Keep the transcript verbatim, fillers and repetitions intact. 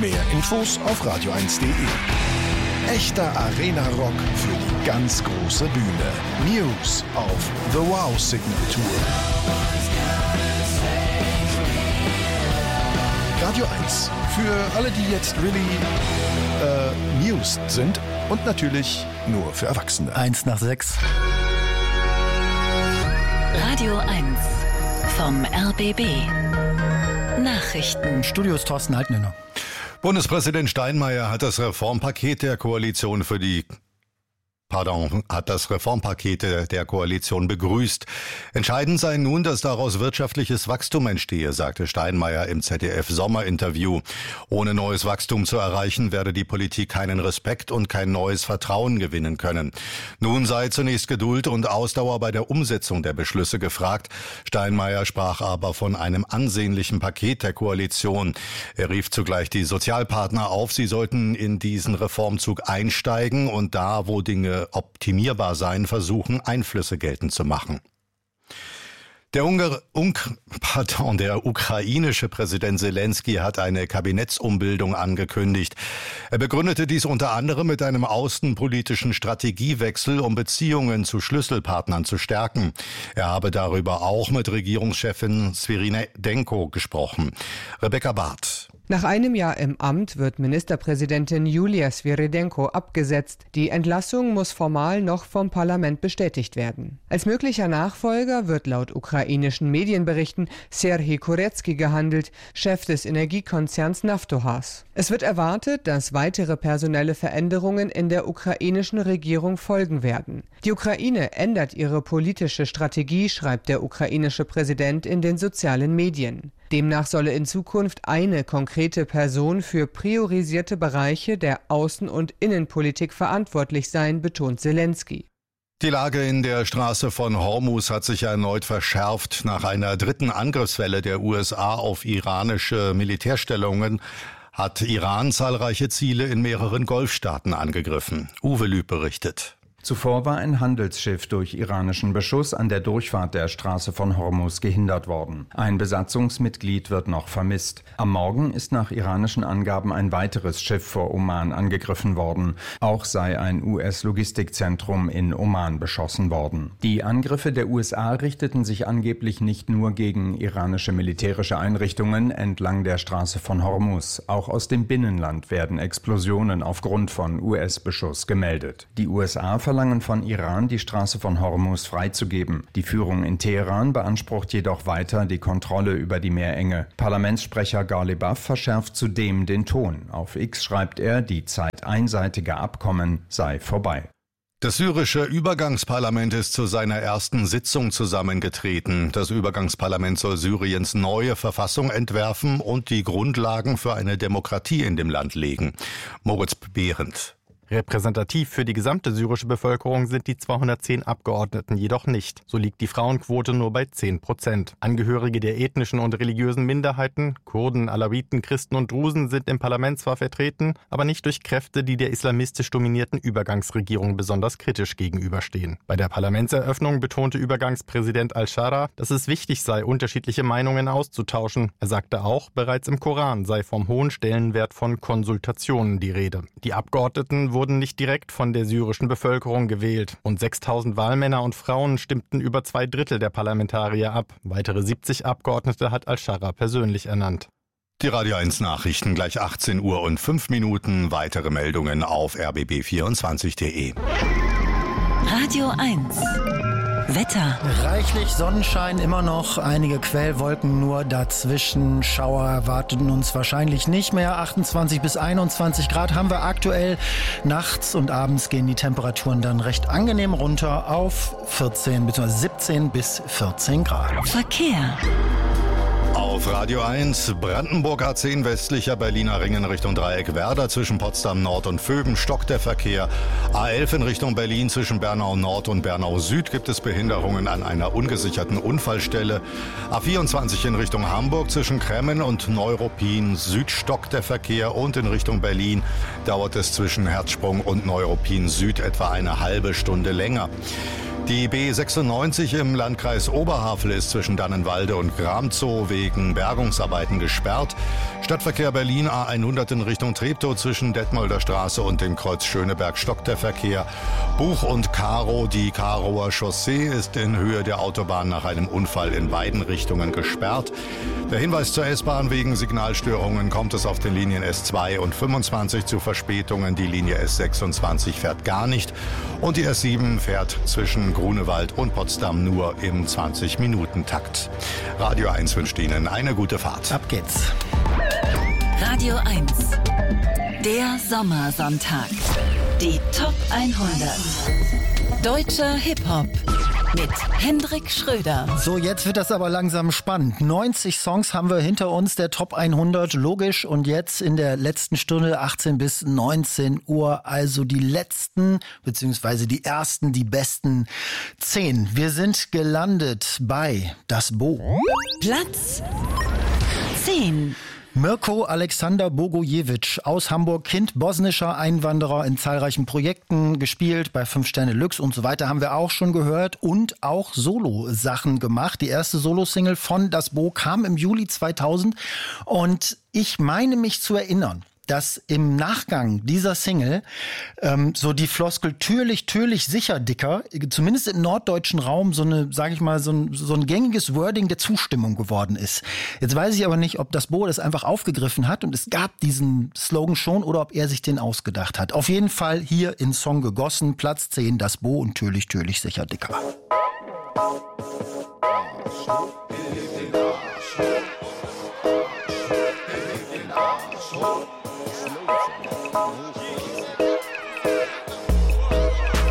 Mehr Infos auf radio eins punkt de. Echter Arena-Rock für die ganz große Bühne. News auf The Wow Signal Tour. Radio eins. Für alle, die jetzt really äh, News sind und natürlich nur für Erwachsene. Eins nach sechs. Radio eins vom R B B. Nachrichten. Studios Thorsten Altnüner. Bundespräsident Steinmeier hat das Reformpaket der Koalition für die Pardon, hat das Reformpaket der Koalition begrüßt. Entscheidend sei nun, dass daraus wirtschaftliches Wachstum entstehe, sagte Steinmeier im Z D F-Sommerinterview. Ohne neues Wachstum zu erreichen, werde die Politik keinen Respekt und kein neues Vertrauen gewinnen können. Nun sei zunächst Geduld und Ausdauer bei der Umsetzung der Beschlüsse gefragt. Steinmeier sprach aber von einem ansehnlichen Paket der Koalition. Er rief zugleich die Sozialpartner auf, sie sollten in diesen Reformzug einsteigen und da, wo Dinge optimierbar sein, versuchen, Einflüsse geltend zu machen. Der, Ungar, Unk, pardon, der ukrainische Präsident Zelensky hat eine Kabinettsumbildung angekündigt. Er begründete dies unter anderem mit einem außenpolitischen Strategiewechsel, um Beziehungen zu Schlüsselpartnern zu stärken. Er habe darüber auch mit Regierungschefin Svyridenko gesprochen. Rebecca Barth. Nach einem Jahr im Amt wird Ministerpräsidentin Julia Svyridenko abgesetzt. Die Entlassung muss formal noch vom Parlament bestätigt werden. Als möglicher Nachfolger wird laut ukrainischen Medienberichten Serhij Kurecki gehandelt, Chef des Energiekonzerns Naftogaz. Es wird erwartet, dass weitere personelle Veränderungen in der ukrainischen Regierung folgen werden. Die Ukraine ändert ihre politische Strategie, schreibt der ukrainische Präsident in den sozialen Medien. Demnach solle in Zukunft eine konkrete Person für priorisierte Bereiche der Außen- und Innenpolitik verantwortlich sein, betont Zelensky. Die Lage in der Straße von Hormuz hat sich erneut verschärft. Nach einer dritten Angriffswelle der U S A auf iranische Militärstellungen hat Iran zahlreiche Ziele in mehreren Golfstaaten angegriffen. Uwe Lüb berichtet. Zuvor war ein Handelsschiff durch iranischen Beschuss an der Durchfahrt der Straße von Hormuz gehindert worden. Ein Besatzungsmitglied wird noch vermisst. Am Morgen ist nach iranischen Angaben ein weiteres Schiff vor Oman angegriffen worden. Auch sei ein U S-Logistikzentrum in Oman beschossen worden. Die Angriffe der U S A richteten sich angeblich nicht nur gegen iranische militärische Einrichtungen entlang der Straße von Hormuz. Auch aus dem Binnenland werden Explosionen aufgrund von U S-Beschuss gemeldet. Die U S A verlangen von Iran, die Straße von Hormuz freizugeben. Die Führung in Teheran beansprucht jedoch weiter die Kontrolle über die Meerenge. Parlamentssprecher Ghalibaf verschärft zudem den Ton. Auf X schreibt er, die Zeit einseitiger Abkommen sei vorbei. Das syrische Übergangsparlament ist zu seiner ersten Sitzung zusammengetreten. Das Übergangsparlament soll Syriens neue Verfassung entwerfen und die Grundlagen für eine Demokratie in dem Land legen. Moritz Behrendt. Repräsentativ für die gesamte syrische Bevölkerung sind die zweihundertzehn Abgeordneten jedoch nicht. So liegt die Frauenquote nur bei zehn Prozent. Angehörige der ethnischen und religiösen Minderheiten, Kurden, Alawiten, Christen und Drusen, sind im Parlament zwar vertreten, aber nicht durch Kräfte, die der islamistisch dominierten Übergangsregierung besonders kritisch gegenüberstehen. Bei der Parlamentseröffnung betonte Übergangspräsident al-Shara, dass es wichtig sei, unterschiedliche Meinungen auszutauschen. Er sagte auch, bereits im Koran sei vom hohen Stellenwert von Konsultationen die Rede. Die Abgeordneten wurden wurden nicht direkt von der syrischen Bevölkerung gewählt. Rund sechstausend Wahlmänner und Frauen stimmten über zwei Drittel der Parlamentarier ab. Weitere siebzig Abgeordnete hat al-Shara persönlich ernannt. Die Radio eins Nachrichten gleich achtzehn Uhr und fünf Minuten. Weitere Meldungen auf r b b vierundzwanzig punkt de. Radio eins. Wetter. Reichlich Sonnenschein immer noch, einige Quellwolken nur dazwischen. Schauer erwarten uns wahrscheinlich nicht mehr. achtundzwanzig bis einundzwanzig Grad haben wir aktuell. Nachts und abends gehen die Temperaturen dann recht angenehm runter auf vierzehn bzw. siebzehn bis vierzehn Grad. Verkehr. Auf Radio eins, Brandenburg A zehn westlicher Berliner Ring in Richtung Dreieck Werder zwischen Potsdam Nord und Vöben stockt der Verkehr. A elf in Richtung Berlin zwischen Bernau Nord und Bernau Süd gibt es Behinderungen an einer ungesicherten Unfallstelle. A vierundzwanzig in Richtung Hamburg zwischen Kremmen und Neuruppin Süd stockt der Verkehr und in Richtung Berlin dauert es zwischen Herzsprung und Neuruppin Süd etwa eine halbe Stunde länger. Die B sechsundneunzig im Landkreis Oberhavel ist zwischen Dannenwalde und Gramzow wegen Bergungsarbeiten gesperrt. Stadtverkehr Berlin A hundert in Richtung Treptow zwischen Detmolder Straße und dem Kreuz Schöneberg stockt der Verkehr. Buch und Karow, die Karower Chaussee ist in Höhe der Autobahn nach einem Unfall in beiden Richtungen gesperrt. Der Hinweis zur S-Bahn: wegen Signalstörungen kommt es auf den Linien S zwei und fünfundzwanzig zu Verspätungen. Die Linie S sechsundzwanzig fährt gar nicht und die S sieben fährt zwischen Grunewald und Potsdam nur im zwanzig-Minuten-Takt. Radio eins wünscht Ihnen eine gute Fahrt. Ab geht's. Radio eins. Der Sommersonntag. Die Top hundert. Deutscher Hip-Hop. Mit Hendrik Schröder. So, jetzt wird das aber langsam spannend. neunzig Songs haben wir hinter uns, der Top hundert, logisch. Und jetzt in der letzten Stunde, achtzehn bis neunzehn Uhr, also die letzten, beziehungsweise die ersten, die besten zehn. Wir sind gelandet bei Das Bo. Platz zehn. Mirko Alexander Bogojevic aus Hamburg, Kind bosnischer Einwanderer, in zahlreichen Projekten gespielt, bei fünf Sterne Lux und so weiter, haben wir auch schon gehört, und auch Solo-Sachen gemacht. Die erste Solo-Single von Das Bo kam im Juli zweitausend und ich meine mich zu erinnern, dass im Nachgang dieser Single ähm, so die Floskel türlich, türlich, sicher, Dicker, zumindest im norddeutschen Raum so eine, sage ich mal, so ein, so ein gängiges Wording der Zustimmung geworden ist. Jetzt weiß ich aber nicht, ob Das Bo das einfach aufgegriffen hat und es gab diesen Slogan schon oder ob er sich den ausgedacht hat. Auf jeden Fall hier in Song gegossen, Platz zehn, Das Bo und türlich, türlich, sicher, Dicker.